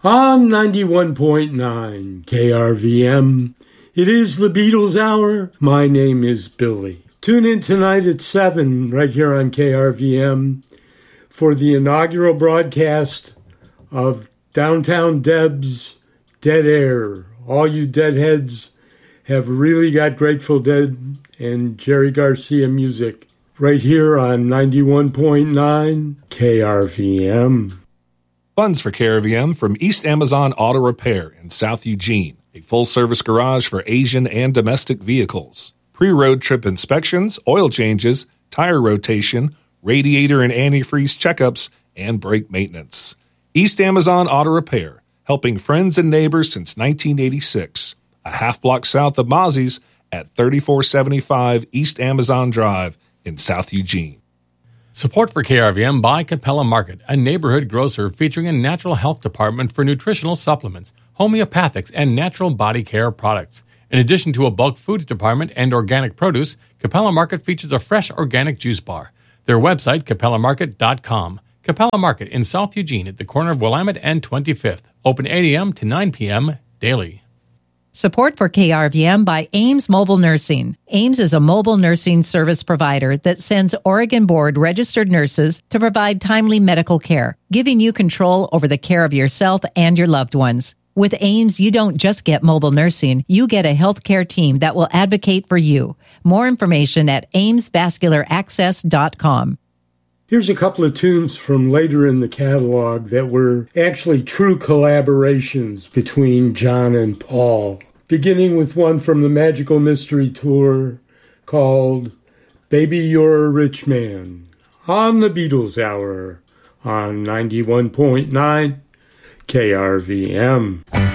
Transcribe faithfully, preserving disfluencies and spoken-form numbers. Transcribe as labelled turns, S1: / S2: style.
S1: On ninety-one point nine K R V M, it is the Beatles Hour. My name is Billy. Tune in tonight at seven right here on K R V M for the inaugural broadcast of Downtown Deb's Dead Air. All you deadheads have really got Grateful Dead and Jerry Garcia music right here on ninety-one point nine K R V M.
S2: Funds for K R V M from East Amazon Auto Repair in South Eugene, a full-service garage for Asian and domestic vehicles. Pre-road trip inspections, oil changes, tire rotation, radiator and antifreeze checkups, and brake maintenance. East Amazon Auto Repair, helping friends and neighbors since nineteen eighty-six. A half block south of Mozzie's at thirty-four seventy-five East Amazon Drive in South Eugene.
S3: Support for K R V M by Capella Market, a neighborhood grocer featuring a natural health department for nutritional supplements, homeopathics, and natural body care products. In addition to a bulk foods department and organic produce, Capella Market features a fresh organic juice bar. Their website, capella market dot com. Capella Market in South Eugene at the corner of Willamette and twenty-fifth. Open eight a.m. to nine p.m. daily.
S4: Support for K R V M by Ames Mobile Nursing. Ames is a mobile nursing service provider that sends Oregon Board registered nurses to provide timely medical care, giving you control over the care of yourself and your loved ones. With Ames, you don't just get mobile nursing, you get a healthcare team that will advocate for you. More information at ames vascular access dot com.
S1: Here's a couple of tunes from later in the catalog that were actually true collaborations between John and Paul, beginning with one from the Magical Mystery Tour called Baby You're a Rich Man, on the Beatles Hour on ninety-one point nine K R V M.